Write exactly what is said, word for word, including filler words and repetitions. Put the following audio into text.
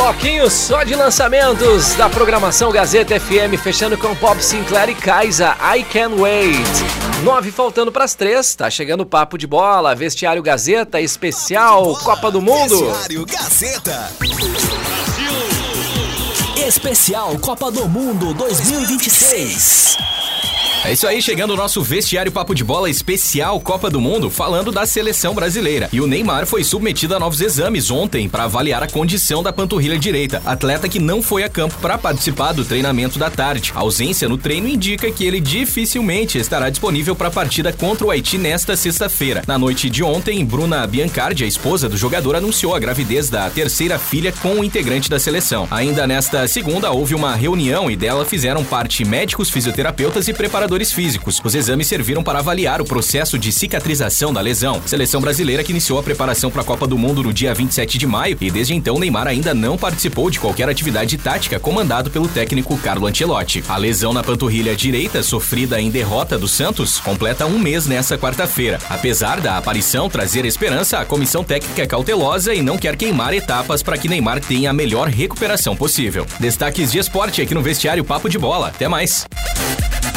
Bloquinho só de lançamentos da programação Gazeta F M, fechando com Bob Sinclair e Kaisa, I Can't Wait. Nove faltando para as três, tá chegando o Papo de Bola, Vestiário Gazeta, especial Copa do Mundo. Vestiário Gazeta. Especial Copa do Mundo dois mil e vinte e seis. É isso aí, chegando o nosso Vestiário Papo de Bola especial Copa do Mundo, falando da seleção brasileira. E o Neymar foi submetido a novos exames ontem para avaliar a condição da panturrilha direita. Atleta que não foi a campo para participar do treinamento da tarde. A ausência no treino indica que ele dificilmente estará disponível para a partida contra o Haiti nesta sexta-feira. Na noite de ontem, Bruna Biancardi, a esposa do jogador, anunciou a gravidez da terceira filha com o integrante da seleção. Ainda nesta segunda, houve uma reunião e dela fizeram parte médicos, fisioterapeutas e preparadores físicos. Os exames serviram para avaliar o processo de cicatrização da lesão. Seleção brasileira que iniciou a preparação para a Copa do Mundo no dia vinte e sete de maio e desde então Neymar ainda não participou de qualquer atividade tática comandado pelo técnico Carlo Ancelotti. A lesão na panturrilha direita, sofrida em derrota do Santos, completa um mês nessa quarta-feira. Apesar da aparição trazer esperança, a comissão técnica é cautelosa e não quer queimar etapas para que Neymar tenha a melhor recuperação possível. Destaques de esporte aqui no Vestiário Papo de Bola. Até mais!